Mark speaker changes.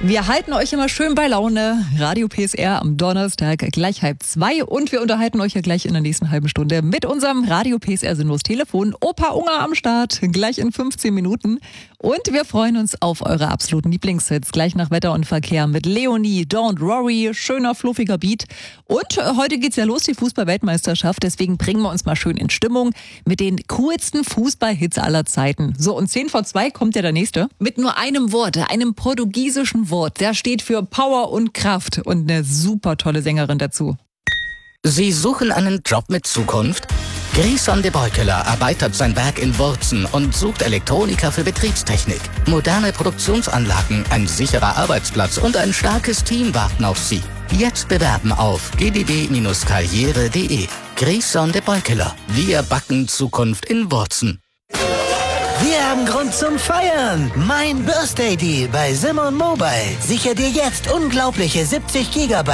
Speaker 1: Wir halten euch immer schön bei Laune. Radio PSR am Donnerstag gleich 1:30 und wir unterhalten euch ja gleich in der nächsten halben Stunde mit unserem Radio PSR Sinnlos Telefon. Opa Unger am Start, gleich in 15 Minuten. Und wir freuen uns auf eure absoluten Lieblingshits. Gleich nach Wetter und Verkehr mit Leonie, Don't Worry, schöner, fluffiger Beat. Und heute geht's ja los, die Fußball-Weltmeisterschaft. Deswegen bringen wir uns mal schön in Stimmung mit den coolsten Fußball-Hits aller Zeiten. So, und 10:10 kommt ja der nächste. Mit nur einem Wort, einem portugiesischen Wort. Der steht für Power und Kraft und eine super tolle Sängerin dazu.
Speaker 2: Sie suchen einen Job mit Zukunft? Grison de Beukeler erweitert sein Werk in Wurzen und sucht Elektroniker für Betriebstechnik. Moderne Produktionsanlagen, ein sicherer Arbeitsplatz und ein starkes Team warten auf Sie. Jetzt bewerben auf gdd-karriere.de. Grison de Beukeler. Wir backen Zukunft in Wurzen.
Speaker 3: Wir haben Grund zum Feiern. Mein Birthday Deal bei Simon Mobile. Sichere dir jetzt unglaubliche 70 GB